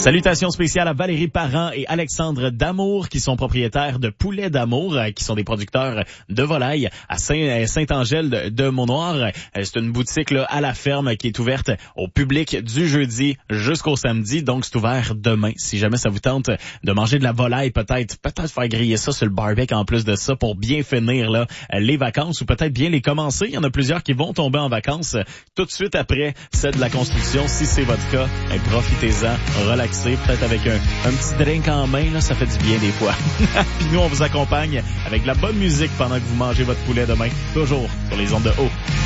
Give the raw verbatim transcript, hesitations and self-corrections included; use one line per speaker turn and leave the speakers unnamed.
Salutations spéciales à Valérie Parent et Alexandre Damour qui sont propriétaires de Poulet d'Amour, qui sont des producteurs de volailles à Saint- Saint-Angèle de, de Mont-Noir. C'est une boutique là à la ferme qui est ouverte au public du jeudi jusqu'au samedi, donc c'est ouvert demain. Si jamais ça vous tente de manger de la volaille, peut-être peut-être faire griller ça sur le barbecue en plus de ça pour bien finir là les vacances ou peut-être bien les commencer. Il y en a plusieurs qui vont tomber en vacances tout de suite après celle de la construction. Si c'est votre cas, ben, profitez-en, relaxez. Peut-être avec un, un petit drink en main, là, ça fait du bien des fois. Puis nous, on vous accompagne avec de la bonne musique pendant que vous mangez votre poulet demain, toujours sur les ondes de haut.